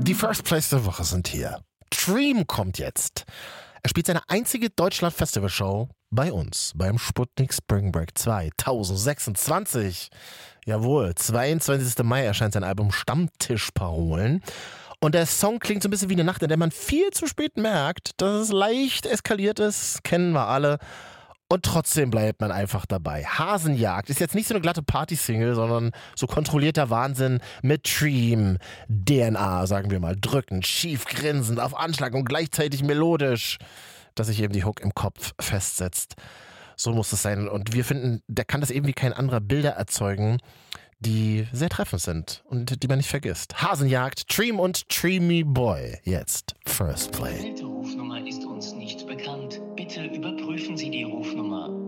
Die First Place der Woche sind hier. Dream kommt jetzt. Er spielt seine einzige Deutschland-Festival-Show bei uns, beim Sputnik Spring Break 2026. Jawohl, 22. Mai erscheint sein Album Stammtischparolen. Und der Song klingt so ein bisschen wie eine Nacht, in der man viel zu spät merkt, dass es leicht eskaliert ist, kennen wir alle. Und trotzdem bleibt man einfach dabei. Hasenjagd ist jetzt nicht so eine glatte Party-Single, sondern so kontrollierter Wahnsinn mit Dream, DNA, sagen wir mal, drückend, schief grinsend, auf Anschlag und gleichzeitig melodisch, dass sich eben die Hook im Kopf festsetzt. So muss es sein. Und wir finden, der kann das eben wie kein anderer Bilder erzeugen, die sehr treffend sind und die man nicht vergisst. Hasenjagd, Dream und Dreamy Boy. Jetzt First Play. Die Rufnummer ist uns nicht bekannt. Bitte überprüfen Sie die Rufnummer.